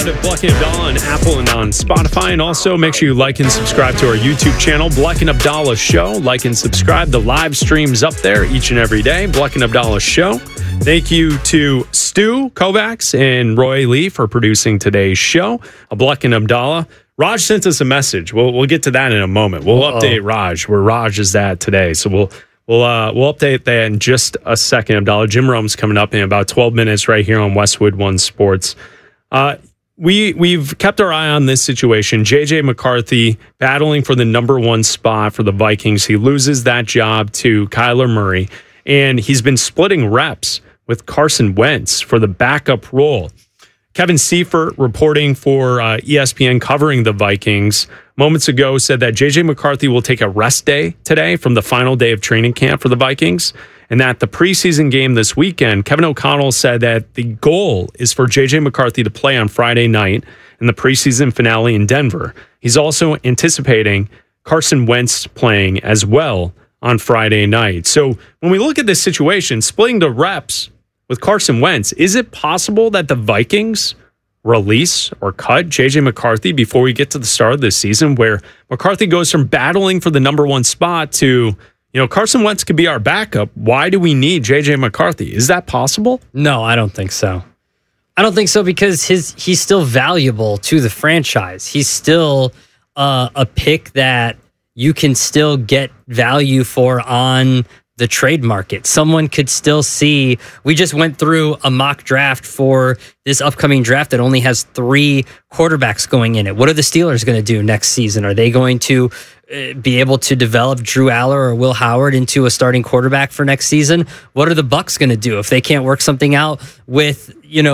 at Black and Abdallah on Apple and on Spotify. And also make sure you like and subscribe to our YouTube channel, Black and Abdallah Show. Like and subscribe. The live streams up there each and every day, Black and Abdallah Show. Thank you to Stu Kovacs and Roy Lee for producing today's show. Black and Abdallah. Raj sent us a message. We'll get to that in a moment. We'll update Raj, where Raj is at today. So we'll update that in just a second. Abdallah, Jim Rome's coming up in about 12 minutes right here on Westwood One Sports. We've kept our eye on this situation. J.J. McCarthy battling for the number one spot for the Vikings. He loses that job to Kyler Murray, and he's been splitting reps with Carson Wentz for the backup role. Kevin Seifert, reporting for ESPN, covering the Vikings, moments ago said that J.J. McCarthy will take a rest day today from the final day of training camp for the Vikings, and that the preseason game this weekend, Kevin O'Connell said that the goal is for J.J. McCarthy to play on Friday night in the preseason finale in Denver. He's also anticipating Carson Wentz playing as well on Friday night. So when we look at this situation, splitting the reps with Carson Wentz, is it possible that the Vikings release or cut J.J. McCarthy before we get to the start of this season, where McCarthy goes from battling for the number one spot to, Carson Wentz could be our backup. Why do we need J.J. McCarthy? Is that possible? No, I don't think so. I don't think so because he's still valuable to the franchise. He's still a pick that you can still get value for on the trade market. Someone could still see, we just went through a mock draft for this upcoming draft that only has 3 quarterbacks going in it. What are the Steelers going to do next season? Are they going to be able to develop Drew Aller or Will Howard into a starting quarterback for next season? What are the Bucs going to do if they can't work something out with,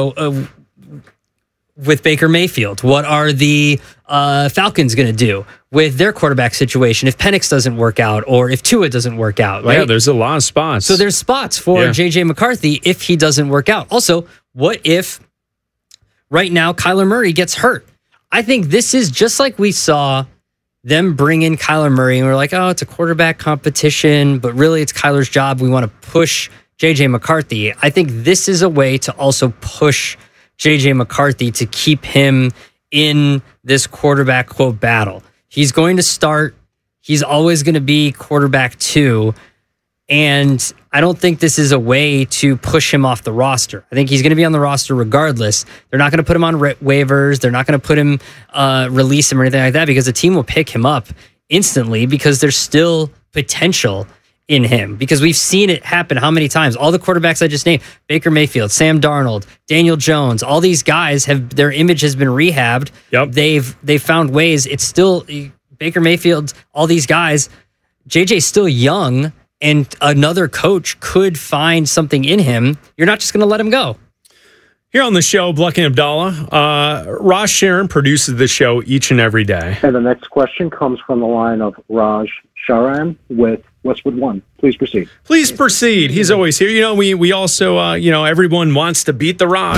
with Baker Mayfield? What are the Falcons going to do with their quarterback situation if Penix doesn't work out or if Tua doesn't work out, right? Yeah, there's a lot of spots. So there's spots for J.J. McCarthy if he doesn't work out. Also, what if right now Kyler Murray gets hurt? I think this is just like we saw them bring in Kyler Murray and we're like, oh, it's a quarterback competition, but really it's Kyler's job. We want to push J.J. McCarthy. I think this is a way to also push J.J. McCarthy to keep him in this quarterback quote battle. He's going to start. He's always going to be quarterback 2. And I don't think this is a way to push him off the roster. I think he's going to be on the roster regardless. They're not going to put him on waivers. They're not going to put him, release him or anything like that because the team will pick him up instantly because there's still potential in him, because we've seen it happen how many times? All the quarterbacks I just named, Baker Mayfield, Sam Darnold, Daniel Jones, all these guys their image has been rehabbed. Yep. They've found ways. It's still Baker Mayfield, all these guys. JJ's still young, and another coach could find something in him. You're not just going to let him go. Here on the show, Black and Abdallah, Raj Sharon produces the show each and every day. And the next question comes from the line of Raj Sharan with Westwood One. Please proceed. Please proceed. He's always here. We also, everyone wants to beat the Raj.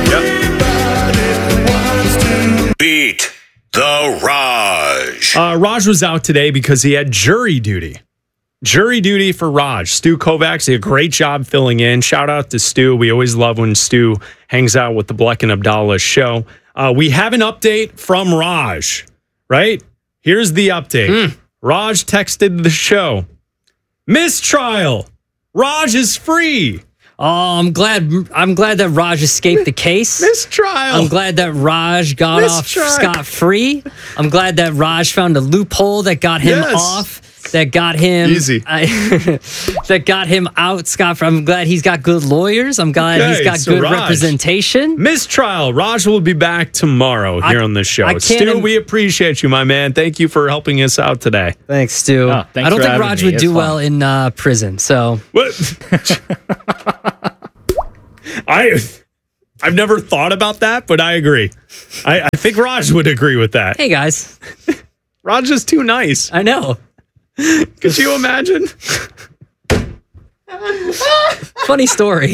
Yep. Beat the Raj. Raj was out today because he had jury duty. Jury duty for Raj. Stu Kovacs did a great job filling in. Shout out to Stu. We always love when Stu hangs out with the Black and Abdallah show. We have an update from Raj, right? Here's the update. Raj texted the show. Mistrial. Raj is free. Oh, I'm glad that Raj escaped the case. Mistrial. I'm glad that Raj got off scot-free. I'm glad that Raj found a loophole that got him off. That got him easy. That got him out scot-free. I'm glad he's got good lawyers. I'm glad he's got good representation. Mistrial. Raj will be back tomorrow here on the show. Stu, we appreciate you, my man. Thank you for helping us out today. Thanks, Stu. I don't think Raj would do well in prison. So what? I've never thought about that, but I agree. I think Raj would agree with that. Hey guys, Raj is too nice. I know. Could you imagine? Funny story.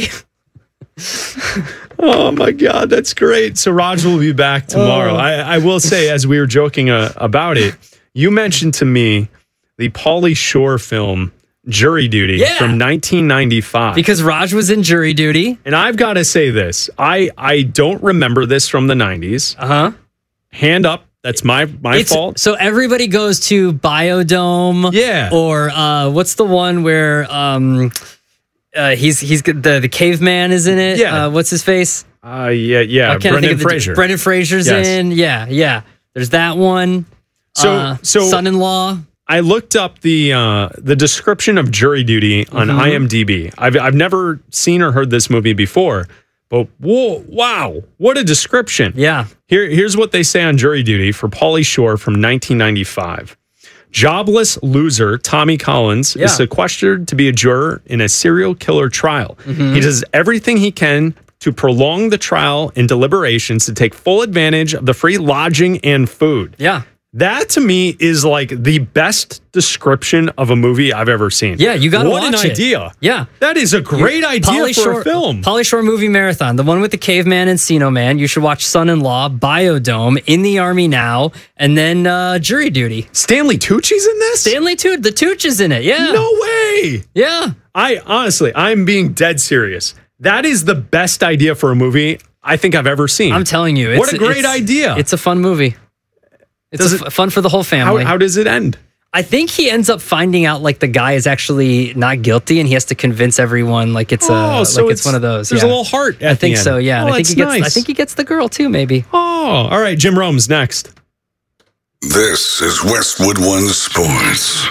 Oh my God, that's great. So Raj will be back tomorrow. I will say, as we were joking about it, you mentioned to me the Pauly Shore film Jury Duty from 1995. Because Raj was in Jury Duty. And I've got to say this. I don't remember this from the 90s. Uh-huh. Hand up. That's my fault. So everybody goes to Biodome. Yeah. Or what's the one where he's the caveman is in it? Yeah. What's his face? Yeah. Brendan Fraser. Brendan Fraser's in. Yeah. There's that one. So Son-in-Law. I looked up the description of Jury Duty on IMDb. I've never seen or heard this movie before, but wow, what a description! Yeah. Here's what they say on Jury Duty for Pauly Shore from 1995. Jobless loser Tommy Collins is sequestered to be a juror in a serial killer trial. He does everything he can to prolong the trial and deliberations to take full advantage of the free lodging and food. Yeah. That to me is like the best description of a movie I've ever seen. Yeah, you got to watch it. What an idea. Yeah. That is a great idea for a film. Pauly Shore Movie Marathon, the one with the caveman and Encino Man. You should watch Son-in-Law, Biodome, In the Army Now, and then Jury Duty. Stanley Tucci's in this? The Tucci is in it, yeah. No way. Yeah. I'm being dead serious. That is the best idea for a movie I think I've ever seen. I'm telling you. What a great idea. It's a fun movie. It's fun for the whole family. How does it end? I think he ends up finding out like the guy is actually not guilty, and he has to convince everyone like it's it's one of those. There's a little heart. I think so. Yeah, Oh, and I think he gets the girl too. Maybe. Oh, all right. Jim Rome's next. This is Westwood One Sports.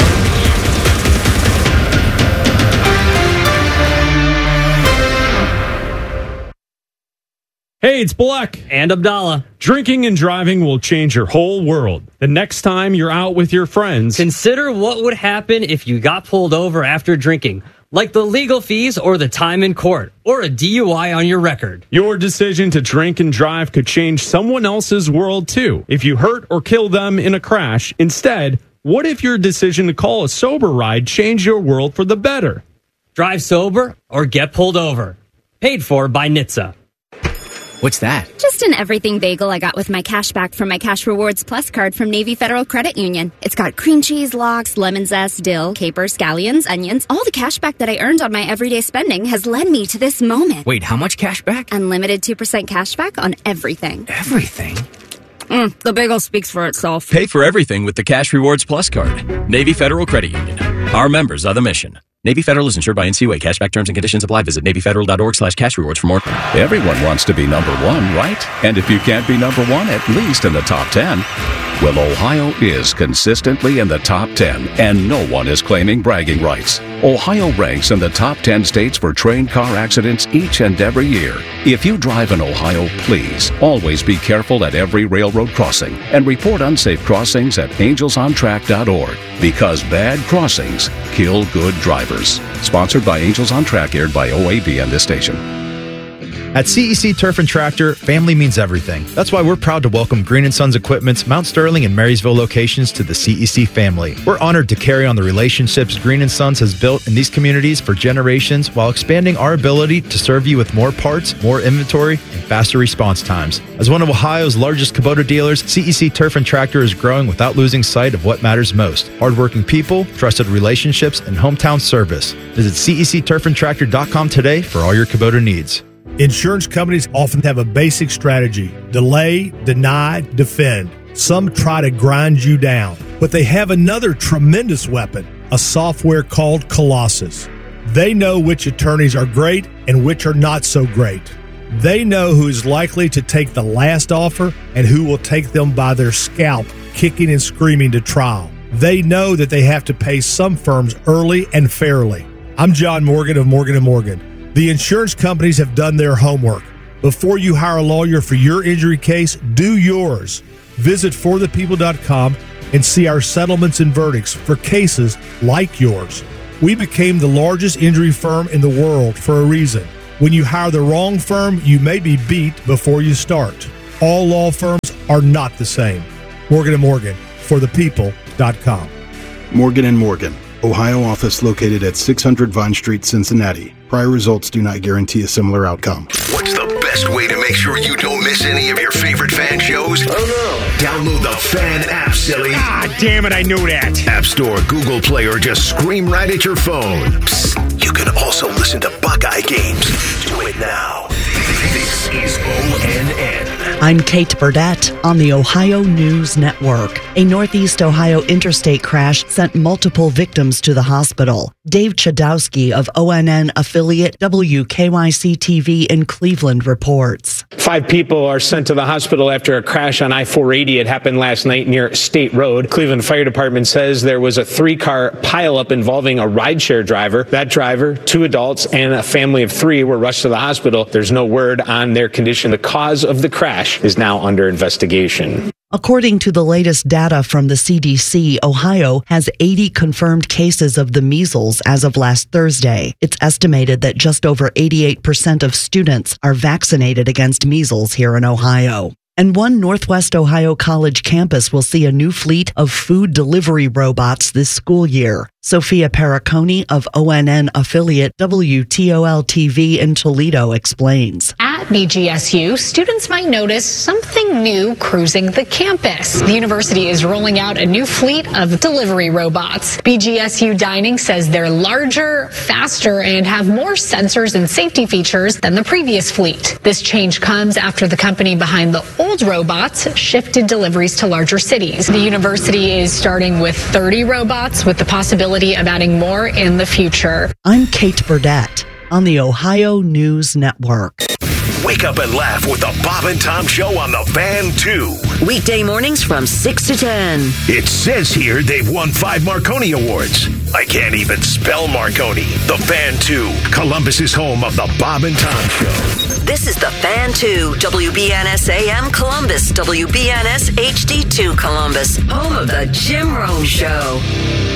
Hey, it's Black and Abdallah. Drinking and driving will change your whole world. The next time you're out with your friends, consider what would happen if you got pulled over after drinking, like the legal fees or the time in court, or a DUI on your record. Your decision to drink and drive could change someone else's world too. If you hurt or kill them in a crash, instead, what if your decision to call a sober ride changed your world for the better? Drive sober or get pulled over. Paid for by NHTSA. What's that? Just an everything bagel I got with my cash back from my Cash Rewards Plus card from Navy Federal Credit Union. It's got cream cheese, lox, lemon zest, dill, capers, scallions, onions. All the cash back that I earned on my everyday spending has led me to this moment. Wait, how much cash back? Unlimited 2% cash back on everything. Everything? The bagel speaks for itself. Pay for everything with the Cash Rewards Plus card. Navy Federal Credit Union. Our members are the mission. Navy Federal is insured by NCUA. Cashback terms and conditions apply. Visit NavyFederal.org/cashrewards for more. Everyone wants to be number one, right? And if you can't be number one, at least in the top 10. Well, Ohio is consistently in the top 10, and no one is claiming bragging rights. Ohio ranks in the top 10 states for train car accidents each and every year. If you drive in Ohio, please always be careful at every railroad crossing and report unsafe crossings at angelsontrack.org, because bad crossings kill good drivers. Sponsored by Angels on Track, aired by OAB and this station. At CEC Turf and Tractor, family means everything. That's why we're proud to welcome Green & Sons Equipment's Mount Sterling and Marysville locations to the CEC family. We're honored to carry on the relationships Green & Sons has built in these communities for generations while expanding our ability to serve you with more parts, more inventory, and faster response times. As one of Ohio's largest Kubota dealers, CEC Turf and Tractor is growing without losing sight of what matters most: hardworking people, trusted relationships, and hometown service. Visit CECTurfandTractor.com today for all your Kubota needs. Insurance companies often have a basic strategy: delay, deny, defend. Some try to grind you down, but they have another tremendous weapon, a software called Colossus. They know which attorneys are great and which are not so great. They know who is likely to take the last offer and who will take them by their scalp, kicking and screaming to trial. They know that they have to pay some firms early and fairly. I'm John Morgan of Morgan & Morgan. The insurance companies have done their homework. Before you hire a lawyer for your injury case, do yours. Visit forthepeople.com and see our settlements and verdicts for cases like yours. We became the largest injury firm in the world for a reason. When you hire the wrong firm, you may be beat before you start. All law firms are not the same. Morgan & Morgan, forthepeople.com. Morgan & Morgan, Ohio office located at 600 Vine Street, Cincinnati. Prior results do not guarantee a similar outcome. What's the best way to make sure you don't miss any of your favorite fan shows? Oh no. Download the Fan app, silly. Ah, damn it, I knew that. App Store, Google Play, or just scream right at your phone. Psst, you can also listen to Buckeye games. Do it now. This is ONN. I'm Kate Burdett on the Ohio News Network. A Northeast Ohio interstate crash sent multiple victims to the hospital. Dave Chudowski of ONN affiliate WKYC-TV in Cleveland reports. 5 people are sent to the hospital after a crash on I-480. It happened last night near State Road. Cleveland Fire Department says there was a 3-car pileup involving a rideshare driver. That driver, 2 adults, and a family of 3 were rushed to the hospital. There's no word on their condition. The cause of the crash is now under investigation. According to the latest data from the CDC, Ohio has 80 confirmed cases of the measles as of last Thursday. It's estimated that just over 88% of students are vaccinated against measles here in Ohio. And one Northwest Ohio college campus will see a new fleet of food delivery robots this school year. Sophia Perricone of ONN affiliate WTOL-TV in Toledo explains. At BGSU, students might notice something new cruising the campus. The university is rolling out a new fleet of delivery robots. BGSU Dining says they're larger, faster, and have more sensors and safety features than the previous fleet. This change comes after the company behind the old robots shifted deliveries to larger cities. The university is starting with 30 robots with the possibility of adding more in the future. I'm Kate Burdett on the Ohio News Network. Wake up and laugh with the Bob and Tom Show on the Fan 2. Weekday mornings from 6 to 10. It says here they've won 5 Marconi Awards. I can't even spell Marconi. The Fan 2, Columbus's home of the Bob and Tom Show. This is the Fan 2, WBNS AM Columbus, WBNS HD2 Columbus, home of the Jim Rome Show.